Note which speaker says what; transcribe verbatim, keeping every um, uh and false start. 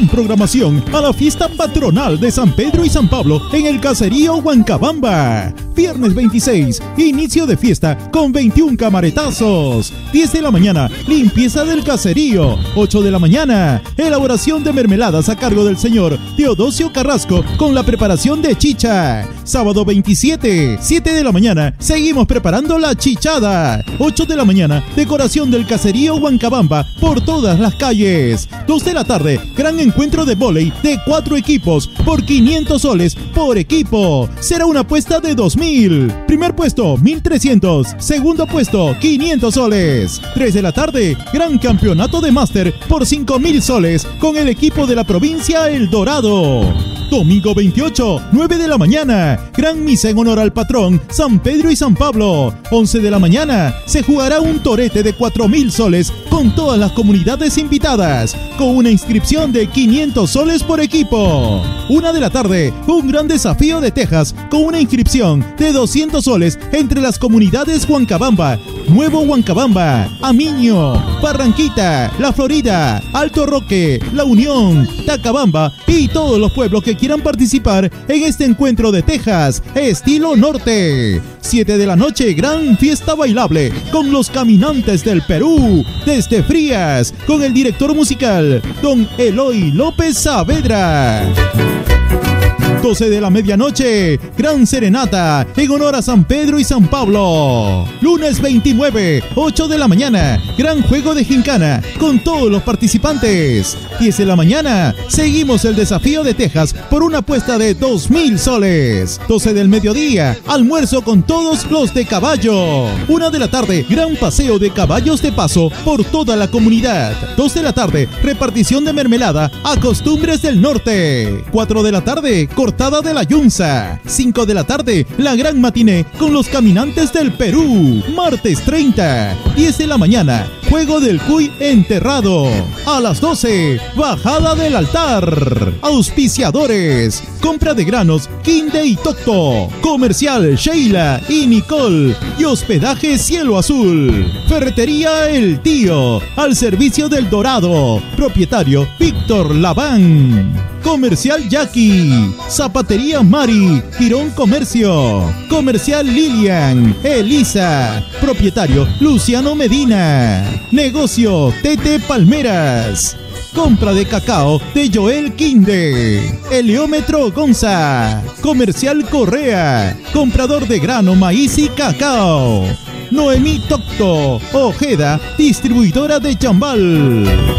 Speaker 1: programación a la fiesta patronal de San Pedro y San Pablo en el caserío Huancabamba. Viernes veintiséis, inicio de fiesta con veintiún camaretazos. diez de la mañana, limpieza del caserío. ocho de la mañana, elaboración de mermeladas a cargo del señor Teodosio Carrasco con la preparación de chicha. Sábado veintisiete, siete de la mañana, seguimos preparando la chichada. ocho de la mañana, decoración del caserío Huancabamba por todas las calles. dos de la tarde, gran encuentro de vóley de cuatro equipos por quinientos soles por equipo. Será una apuesta de dos mil. Primer puesto, mil trescientos. Segundo puesto, quinientos soles. tres de la tarde, gran campeonato de máster por cinco mil soles con el equipo de la provincia El Dorado. Domingo veintiocho, nueve de la mañana, gran misa en honor al patrón San Pedro y San Pablo. once de la mañana, se jugará un torete de cuatro mil soles con todas las comunidades invitadas, con una inscripción de quinientos soles por equipo. una de la tarde, un gran desafío de Texas con una inscripción de doscientos soles entre las comunidades Huancabamba, Nuevo Huancabamba, Amiño, Barranquita, La Florida, Alto Roque, La Unión, Tacabamba y todos los pueblos que quieran participar en este encuentro de Texas, estilo norte. siete de la noche, gran fiesta bailable con los caminantes del Perú, desde Frías, con el director musical, don Eloy López Saavedra. doce de la medianoche, gran serenata en honor a San Pedro y San Pablo. Lunes veintinueve, ocho de la mañana, gran juego de gincana con todos los participantes. diez de la mañana, seguimos el desafío de Texas por una apuesta de dos mil soles. doce del mediodía, almuerzo con todos los de caballo. una de la tarde, gran paseo de caballos de paso por toda la comunidad. dos de la tarde, repartición de mermelada a Costumbres del Norte. cuatro de la tarde, cortada de la Yunza. cinco de la tarde, la gran matiné con los caminantes del Perú. Martes treinta, diez de la mañana, juego del cuy enterrado. A las doce, bajada del altar. Auspiciadores, compra de granos, Quinde y Tocto. Comercial Sheila y Nicole. Y hospedaje Cielo Azul. Ferretería El Tío, al servicio del Dorado. Propietario Víctor Laván. Comercial Jackie, Zapatería Mari, Girón Comercio, Comercial Lilian, Elisa, Propietario Luciano Medina, Negocio Tete Palmeras, Compra de cacao de Joel Quinde, Heliómetro Gonza, Comercial Correa, Comprador de grano, maíz y cacao, Noemí Tocto, Ojeda, distribuidora de Chambal.